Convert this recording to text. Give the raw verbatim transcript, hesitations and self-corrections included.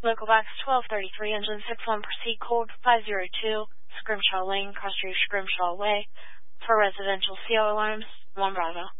Local box twelve thirty-three, engine six one, proceed code five zero two, Scrimshaw Lane, Cross Street, Scrimshaw Way. For residential C O alarms, one Bravo.